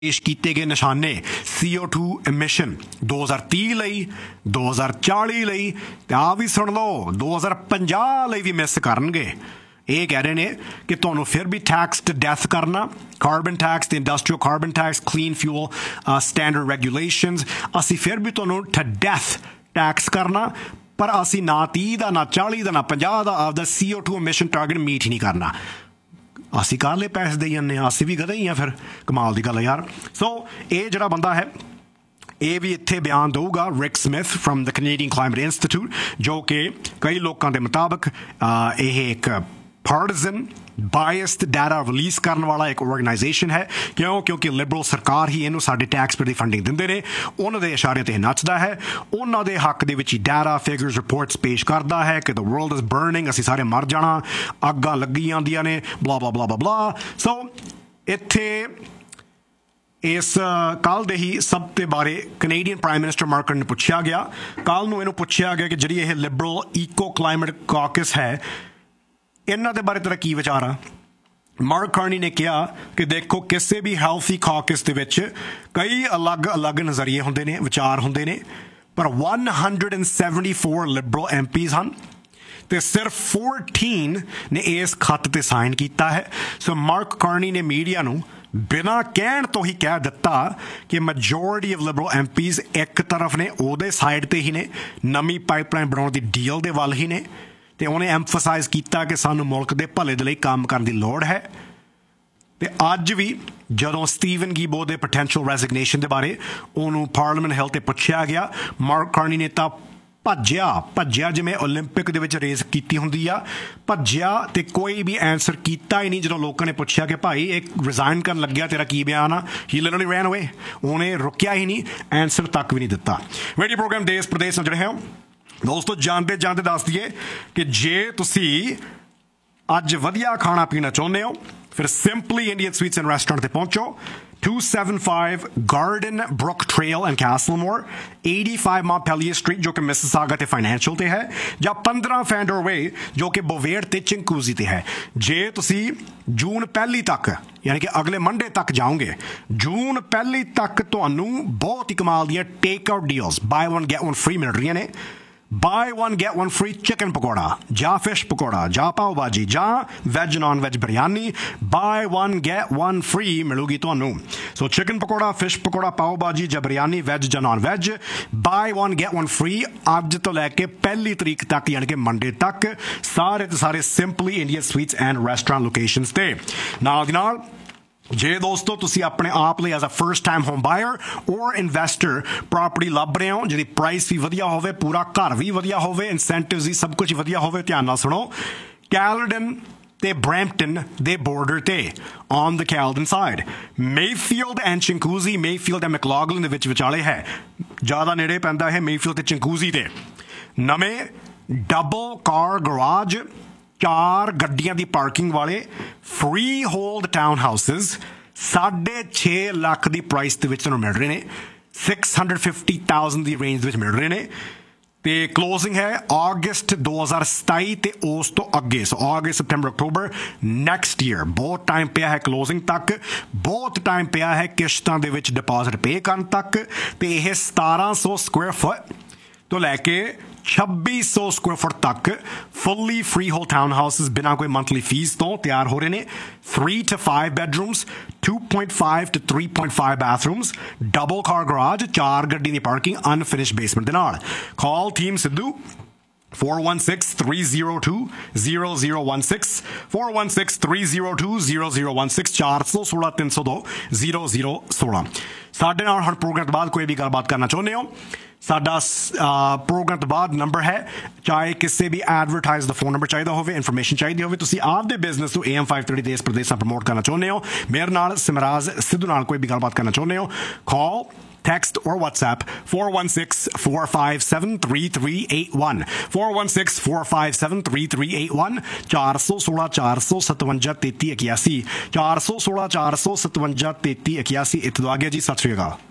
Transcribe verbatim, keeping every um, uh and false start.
पेश किए गए निशाने सी ओ टू एमिशन दो हज़ार तीह लई दो हज़ार चाली लई ते आ भी सुन लो दो हज़ार पचास लई भी मिस करनगे। ये कह रहे हैं कि तुहानूं फिर भी टैक्स टू डेथ करना, कार्बन टैक्स ते industrial carbon tax, clean fuel standard रेगूलेशनस, असी फिर भी तुहानूं टू डेथ टैक्स करना, पर असी ना तीह दा ना चाली दा ना पचास दा आपदा सी O two emission target meet ही नहीं करना। ਅਸੀਂ ਕਾਹਲੇ ਪੈਸੇ ਦੇਈ ਜਾਂਦੇ ਹਾਂ, ਅਸੀਂ ਵੀ ਗਧੇ ਹੀ ਆ ਫਿਰ, ਕਮਾਲ ਦੀ ਗੱਲ ਹੈ ਯਾਰ। ਸੋ ਇਹ ਜਿਹੜਾ ਬੰਦਾ ਹੈ ਇਹ ਵੀ ਇੱਥੇ ਬਿਆਨ ਦਊਗਾ, ਰਿਕ Smith from the Canadian climate institute, ਜੋ ਕਿ ਕਈ ਲੋਕਾਂ ਦੇ ਮੁਤਾਬਕ ਇਹ ਇੱਕ ਪਾਰਟੀਜ਼ਨ ਬਾਇਸਡ ਡਾਟਾ ਰਿਲੀਜ਼ ਕਰਨ ਵਾਲਾ ਇੱਕ ਆਰਗੇਨਾਈਜੇਸ਼ਨ ਹੈ। ਕਿਉਂ? ਕਿਉਂਕਿ ਲਿਬਰਲ ਸਰਕਾਰ ਹੀ ਇਹਨੂੰ ਸਾਡੇ ਟੈਕਸ ਪੇਅਰ ਦੀ ਫੰਡਿੰਗ ਦਿੰਦੇ ਨੇ, ਉਹਨਾਂ ਦੇ ਇਸ਼ਾਰੇ 'ਤੇ ਨੱਚਦਾ ਹੈ, ਉਹਨਾਂ ਦੇ ਹੱਕ ਦੇ ਵਿੱਚ ਹੀ ਡਾਟਾ ਫਿਗਰਸ ਰਿਪੋਰਟਸ ਪੇਸ਼ ਕਰਦਾ ਹੈ ਕਿ ਦ ਵਰਲਡ ਇਜ਼ ਬਰਨਿੰਗ, ਅਸੀਂ ਸਾਰੇ ਮਰ ਜਾਣਾ, ਅੱਗਾਂ ਲੱਗੀ ਜਾਂਦੀਆਂ ਨੇ, ਬਲਾ ਬਲਾ ਬਲਾ ਬਲਾ। ਸੋ ਇੱਥੇ ਇਸ ਕੱਲ੍ਹ ਦੇ ਹੀ ਸਭ ਦੇ ਬਾਰੇ Canadian prime minister mark Carney ਨੂੰ ਪੁੱਛਿਆ ਗਿਆ। ਕੱਲ੍ਹ ਨੂੰ ਇਹਨੂੰ ਪੁੱਛਿਆ ਗਿਆ ਕਿ ਜਿਹੜੀ ਇਹ ਲਿਬਰਲ ਈਕੋ ਕਲਾਈਮੇਟ ਕਾਕਸ ਹੈ, ਇਹਨਾਂ ਦੇ ਬਾਰੇ ਤੇਰਾ ਕੀ ਵਿਚਾਰ ਆ? ਮਾਰਕ ਕਾਰਨੀ ਨੇ ਕਿਹਾ ਕਿ ਦੇਖੋ, ਕਿਸੇ ਵੀ ਹੈਲਥੀ ਕਾਕਸ ਦੇ ਵਿੱਚ ਕਈ ਅਲੱਗ ਅਲੱਗ ਨਜ਼ਰੀਏ ਹੁੰਦੇ ਨੇ, ਵਿਚਾਰ ਹੁੰਦੇ ਨੇ, ਪਰ ਇੱਕ ਸੌ ਚੌਹੱਤਰ ਲਿਬਰਲ ਐਮ ਪੀਜ਼ ਹਨ ਤੇ ਸਿਰਫ ਚੌਦਾਂ ਨੇ ਇਸ ਖੱਤ ਤੇ ਸਾਈਨ ਕੀਤਾ ਹੈ। ਸੋ ਮਾਰਕ ਕਾਰਨੀ ਨੇ ਮੀਡੀਆ ਨੂੰ ਬਿਨਾਂ ਕਹਿਣ ਤੋਂ ਹੀ ਕਹਿ ਦਿੱਤਾ ਕਿ majority of Liberal M peas ਇੱਕ ਤਰਫ ਨੇ, ਉਹਦੇ ਸਾਈਡ ਤੇ ਹੀ ਨੇ, ਨਵੀਂ ਪਾਈਪਲਾਈਨ ਬਣਾਉਣ ਦੀ ਡੀਲ ਦੇ ਵੱਲ ਹੀ ਨੇ, ਤੇ ਉਹਨੇ ਐਮਫਸਾਈਜ਼ ਕੀਤਾ ਕਿ ਸਾਨੂੰ ਮੁਲਕ ਦੇ ਭਲੇ ਦੇ ਲਈ ਕੰਮ ਕਰਨ ਦੀ ਲੋੜ ਹੈ। ਤੇ ਅੱਜ ਵੀ ਜਦੋਂ ਸਟੀਵਨ ਗੀਬੋ ਦੇ ਪੋਟੈਂਸ਼ੀਅਲ ਰੈਜ਼ਿਗਨੇਸ਼ਨ ਦੇ ਬਾਰੇ ਉਹਨੂੰ ਪਾਰਲੀਮੈਂਟ ਹਿੱਲ 'ਤੇ ਪੁੱਛਿਆ ਗਿਆ, ਮਾਰਕ ਕਾਰਨੀ ਨੇ ਤਾਂ ਭੱਜਿਆ ਭੱਜਿਆ ਜਿਵੇਂ ਓਲੰਪਿਕ ਦੇ ਵਿੱਚ ਰੇਸ ਕੀਤੀ ਹੁੰਦੀ ਆ, ਭੱਜਿਆ ਤੇ ਕੋਈ ਵੀ ਆਨਸਰ ਕੀਤਾ ਹੀ ਨਹੀਂ। ਜਦੋਂ ਲੋਕਾਂ ਨੇ ਪੁੱਛਿਆ ਕਿ ਭਾਈ ਇਹ ਰਿਜ਼ਾਈਨ ਕਰਨ ਲੱਗਿਆ, ਤੇਰਾ ਕੀ ਬਿਆਨ ਆ, ਹੀ ਲਿਟਰਲੀ ਰੈਨ ਅਵੇ, ਉਹਨੇ ਰੁਕਿਆ ਹੀ ਨਹੀਂ, ਆਨਸਰ ਤੱਕ ਵੀ ਨਹੀਂ ਦਿੱਤਾ। ਵੇਡੀ ਪ੍ਰੋਗਰਾਮ ਦੇਸ਼ ਪ੍ਰਦੇਸ਼ ਨਾਲ ਜਿਹੜੇ ਹੋ ਦੋਸਤੋ, ਜਾਂਦੇ ਜਾਂਦੇ ਦੱਸ ਦਈਏ ਕਿ ਜੇ ਤੁਸੀਂ ਅੱਜ ਵਧੀਆ ਖਾਣਾ ਪੀਣਾ ਚਾਹੁੰਦੇ ਹੋ, ਫਿਰ simply Indian sweets and restaurant 'ਤੇ ਪਹੁੰਚੋ। two seventy-five Garden Brook Trail in Castlemore, eighty-five Montpelier Street ਜੋ ਕਿ ਮਿਸਿਸਾਗਾ ਤੇ ਫਾਈਨੈਂਸ਼ੀਅਲ ਤੇ ਹੈ, ਜਾਂ ਪੰਦਰਾਂ ਫੈਂਡਰ ਵੇ ਜੋ ਕਿ ਬੋਵੇਰ ਤੇ ਚਿੰਕੂਜ਼ੀ ਤੇ ਹੈ। ਜੇ ਤੁਸੀਂ ਜੂਨ ਪਹਿਲੀ ਤੱਕ, ਯਾਨੀ ਕਿ ਅਗਲੇ ਮੰਡੇ ਤੱਕ ਜਾਓਗੇ, ਜੂਨ ਪਹਿਲੀ ਤੱਕ ਤੁਹਾਨੂੰ ਬਹੁਤ ਹੀ ਕਮਾਲ ਦੀਆਂ take out deals, bye one get one free ਮਿਲ ਰਹੀਆਂ ਨੇ। Bye one get one free chicken pakora ਜਾਂ ਫਿਸ਼ ਪਕੌੜਾ ਜਾਂ ਪਾਓ ਭਾਜੀ ਜਾਂ veg non veg biryani, bye one get one free ਮਿਲੂਗੀ ਤੁਹਾਨੂੰ। ਸੋ ਚਿਕਨ ਪਕੌੜਾ, ਫਿਸ਼ ਪਕੌੜਾ, ਪਾਓ ਭਾਜੀ ਜਾਂ ਬਿਰਿਆਨੀ, ਵੈਜ ਜਾਂ non veg, bye one get one free ਅੱਜ ਤੋਂ ਲੈ ਕੇ ਪਹਿਲੀ ਤਰੀਕ ਤੱਕ, ਯਾਨੀ ਕਿ ਮੰਡੇ ਤੱਕ, ਸਾਰੇ ਤੇ ਸਾਰੇ simply Indian sweets and restaurant locations 'ਤੇ। ਨਾਲ ਦੀ ਨਾਲ ਜੇ ਦੋਸਤੋ ਤੁਸੀਂ ਆਪਣੇ ਆਪ ਲਈ as a first time home ਬਾਇਰ ਔਰ ਇਨਵੈਸਟਰ ਪ੍ਰਾਪਰਟੀ ਲੱਭ ਰਹੇ ਹੋ ਜਿਹਦੀ ਪ੍ਰਾਈਸ ਵੀ ਵਧੀਆ ਹੋਵੇ, ਪੂਰਾ ਘਰ ਵੀ ਵਧੀਆ ਹੋਵੇ, ਇਨਸੈਂਟਿਵਸ ਵੀ ਸਭ ਕੁਝ ਵਧੀਆ ਹੋਵੇ, ਧਿਆਨ ਨਾਲ ਸੁਣੋ। ਕੈਲਡਨ ਤੇ ਬਰੈਂਪਟਨ ਦੇ ਬਾਰਡਰ ਤੇ on the Caledon side, Mayfield and ਚਿੰਕੂਜ਼ੀ, Mayfield and ਮੈਕਲੌਗਲਨ ਦੇ ਵਿੱਚ ਵਿਚਾਲੇ ਹੈ, ਜ਼ਿਆਦਾ ਨੇੜੇ ਪੈਂਦਾ ਹੈ ਮੇਫੀਲਡ ਤੇ ਚਿੰਕੂਜ਼ੀ ਤੇ। ਨਵੇਂ ਡਬਲ ਕਾਰ ਗਰਾਜ, ਚਾਰ ਗੱਡੀਆਂ ਦੀ ਪਾਰਕਿੰਗ ਵਾਲੇ ਫਰੀ ਹੋਲਡ ਟਾਊਨ ਹਾਊਸਿਸ ਸਾਢੇ ਛੇ ਲੱਖ ਦੀ ਪ੍ਰਾਈਸ ਦੇ ਵਿੱਚ ਤੁਹਾਨੂੰ ਮਿਲ ਰਹੇ ਨੇ, ਸਿਕਸ ਹੰਡਰਡ ਫਿਫਟੀ ਥਾਊਜ਼ੈਂਡ ਦੀ ਰੇਂਜ ਦੇ ਵਿੱਚ ਮਿਲ ਰਹੇ ਨੇ। ਤੇ ਕਲੋਜ਼ਿੰਗ ਹੈ ਅਗਸਤ ਦੋ ਹਜ਼ਾਰ ਸਤਾਈ ਤੇ ਉਸ ਤੋਂ ਅੱਗੇ, ਸੋ ਅਗਸਤ, ਸਪਟੈਂਬਰ, ਅਕਤੂਬਰ ਨੈਕਸਟ ਈਅਰ। ਬਹੁਤ ਟਾਈਮ ਪਿਆ ਹੈ ਕਲੋਜ਼ਿੰਗ ਤੱਕ, ਬਹੁਤ ਟਾਈਮ ਪਿਆ ਹੈ ਕਿਸ਼ਤਾਂ ਦੇ ਵਿੱਚ ਡਿਪੋਜ਼ਿਟ ਪੇ ਕਰਨ ਤੱਕ। ਤੇ ਇਹ ਸਤਾਰਾਂ ਸੌ ਸਕੁਅਰ ਫੁੱਟ ਤੋਂ ਲੈ ਕੇ ਛੱਬੀ ਸੌ ਸਕੁਅਰ ਫੁੱਟ ਤੱਕ ਫੁੱਲੀ ਫਰੀ ਹੋਲ ਟਾਊਨ ਹਾਊਸਿਸ ਬਿਨਾਂ ਕੋਈ ਮੰਥਲੀ ਫੀਸ ਤੋਂ ਤਿਆਰ ਹੋ ਰਹੇ ਨੇ। Three two five ਬੈਡਰੂਮਸ, two point five to three point five bathrooms, double car garage, ਚਾਰ ਗੱਡੀ ਦੀ ਪਾਰਕਿੰਗ, ਅਨਫਿਨਿਸ਼ਡ ਬੇਸਮੈਂਟ ਦੇ ਨਾਲ। ਕਾਲ team Sidhu four one six, three zero two, zero zero one six, four one six, three zero two, zero zero one six, ਚਾਰ ਸੌ ਸੋਲਾਂ ਤਿੰਨ ਸੌ ਦੋ ਜ਼ੀਰੋ ਜ਼ੀਰੋ ਸੋਲਾਂ। ਸਾਡੇ ਨਾਲ ਹੁਣ ਪ੍ਰੋਗਰਾਮ ਤੋਂ ਬਾਅਦ ਕੋਈ ਵੀ ਗੱਲਬਾਤ ਕਰਨਾ ਚਾਹੁੰਦੇ ਹੋ, ਸਾਡਾ ਪ੍ਰੋਗਰਾਮ ਤੋਂ ਬਾਅਦ ਨੰਬਰ ਹੈ, ਚਾਹੇ ਕਿਸੇ ਵੀ ਐਡਵਰਟਾਈਜ਼ ਦਾ ਫੋਨ ਨੰਬਰ ਚਾਹੀਦਾ ਹੋਵੇ, ਇਨਫੋਰਮੇਸ਼ਨ ਚਾਹੀਦੀ ਹੋਵੇ, ਤੁਸੀਂ ਆਪਦੇ ਬਿਜ਼ਨਸ ਨੂੰ ਏ ਐਮ five thirty ਦੇਸ਼ ਪ੍ਰਦੇਸ਼ ਨਾਲ ਪ੍ਰਮੋਟ ਕਰਨਾ ਚਾਹੁੰਦੇ ਹੋ, ਮੇਰੇ ਨਾਲ ਸਿਮਰਾਜ ਸਿੱਧੂ ਨਾਲ ਕੋਈ ਵੀ ਗੱਲਬਾਤ ਕਰਨਾ ਚਾਹੁੰਦੇ ਹੋ, ਕਾਲ, text or WhatsApp four one six, four five seven, three three eight one, four one six, four five seven, three three eight one, ਚਾਰ ਸੌ ਸੋਲਾਂ ਚਾਰ ਸੌ ਸਤਵੰਜਾ ਤੇਤੀ ਇਕਿਆਸੀ, ਚਾਰ ਸੌ ਸੋਲਾਂ ਚਾਰ ਸੌ ਸਤਵੰਜਾ ਤੇਤੀ ਇਕਿਆਸੀ। ਇੱਥੇ ਤੋਂ ਆ ਗਿਆ ਜੀ, ਸਤਿ ਸ਼੍ਰੀ ਅਕਾਲ।